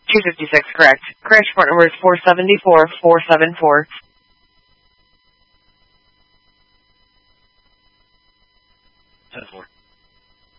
256, correct. Crash report number is 474474. 10-4.